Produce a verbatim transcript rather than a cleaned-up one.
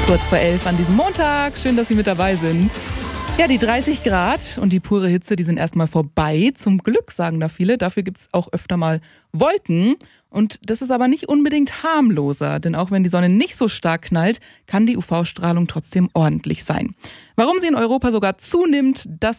Kurz vor elf an diesem Montag. Schön, dass Sie mit dabei sind. Ja, die dreißig Grad und die pure Hitze, die sind erstmal vorbei. Zum Glück, sagen da viele. Dafür gibt's auch öfter mal Wolken. Und das ist aber nicht unbedingt harmloser, denn auch wenn die Sonne nicht so stark knallt, kann die U V-Strahlung trotzdem ordentlich sein. Warum sie in Europa sogar zunimmt, das